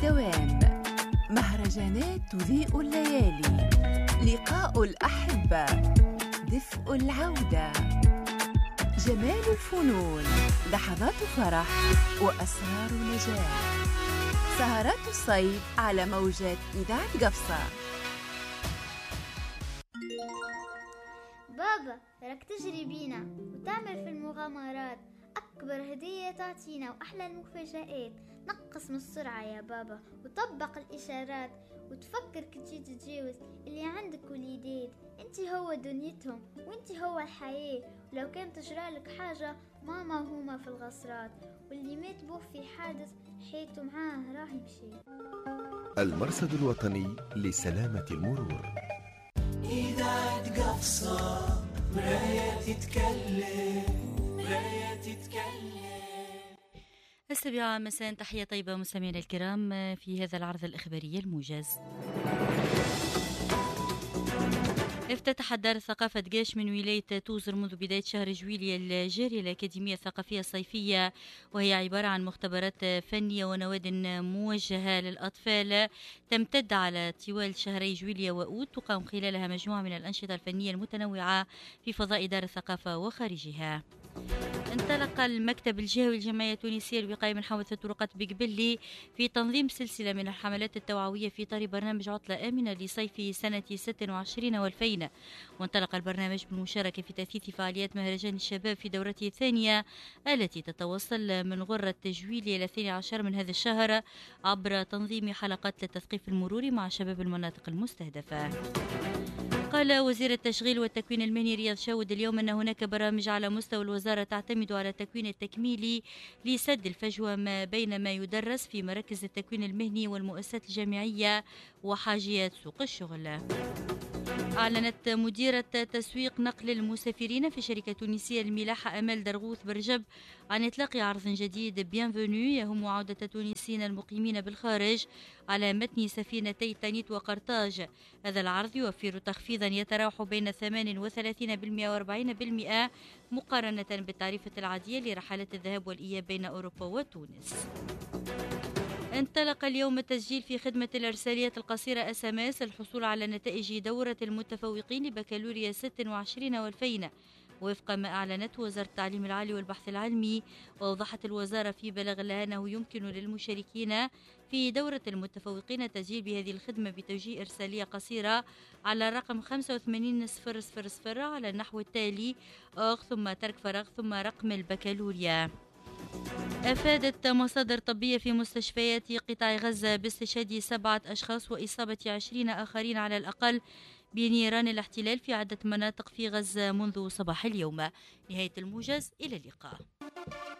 الدوام، مهرجانات تضيء الليالي، لقاء الأحبة، دفء العودة، جمال الفنون، لحظات فرح وأسرار نجاح، سهرات الصيف على موجات إذاعة قفصة. بابا راك تجري بينا وتعمل في المغامرات، أكبر هدية تعطينا وأحلى المفاجآت. نقص من السرعة يا بابا وطبق الإشارات، وتفكر كي تتجاوز اللي عندك وليدات. انت هو دنيتهم وانت هو الحياة، ولو كان تجرالك حاجة ماما هما في الغصرات، واللي مات بوه في حادث حيته معاه راه يمشي. المرصد الوطني لسلامة المرور. إذاعة قفصة، مراية تتكلم، مراية تتكلم. 7 مساء، تحية طيبة مستمعينا الكرام في هذا العرض الإخباري الموجز. افتتحت دار الثقافة دقاش من ولاية توزر منذ بداية شهر جويلية الجاري الأكاديمية الثقافية الصيفية، وهي عبارة عن مختبرات فنية ونواد موجهة للأطفال تمتد على طوال شهري جويلية وأوت، تقام خلالها مجموعة من الأنشطة الفنية المتنوعة في فضاء دار الثقافة وخارجها. انطلق المكتب الجهوي للجمعية التونسية للوقاية من حوادث الطرقات بقبلي في تنظيم سلسلة من الحملات التوعوية في إطار برنامج عطلة آمنة لصيف سنة 26 و2000. وانطلق البرنامج بالمشاركة في تأثيث فعاليات مهرجان الشباب في دورته الثانية التي تتوصل من غرة جويلية إلى 12 من هذا الشهر، عبر تنظيم حلقات للتثقيف المروري مع شباب المناطق المستهدفة. قال وزير التشغيل والتكوين المهني رياض شاود اليوم أن هناك برامج على مستوى الوزارة تعتمد على التكوين التكميلي لسد الفجوة ما بين ما يدرس في مراكز التكوين المهني والمؤسسات الجامعية وحاجيات سوق الشغل. أعلنت مديرة تسويق نقل المسافرين في شركة تونسية للملاحة أمال درغوث برجب عن إطلاق عرض جديد بيانفونو يهم عودة التونسيين المقيمين بالخارج على متن سفينتي تانيت وقرطاج. هذا العرض يوفر تخفيضا يتراوح بين 38% و 40% مقارنة بالتعريفة العادية لرحلات الذهاب والإياب بين أوروبا وتونس. انطلق اليوم التسجيل في خدمة الإرساليات القصيرة SMS الحصول على نتائج دورة المتفوقين لبكالوريا 26 و2000 وفق ما أعلنته وزارة التعليم العالي والبحث العلمي. وأوضحت الوزارة في بلاغ لها أنه يمكن للمشاركين في دورة المتفوقين التسجيل بهذه الخدمة بتوجيه إرسالية قصيرة على الرقم 85000 على النحو التالي: ثم ترك فراغ ثم رقم البكالوريا. أفادت مصادر طبية في مستشفيات قطاع غزة باستشهاد 7 أشخاص وإصابة 20 آخرين على الأقل بنيران الاحتلال في عدة مناطق في غزة منذ صباح اليوم. نهاية الموجز، إلى اللقاء.